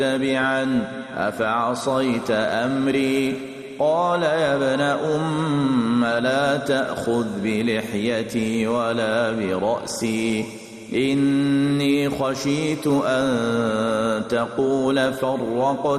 متبعا أفعصيت أمري قال يا ابن أم لا تأخذ بلحيتي ولا برأسي إني خشيت أن تقول فرقت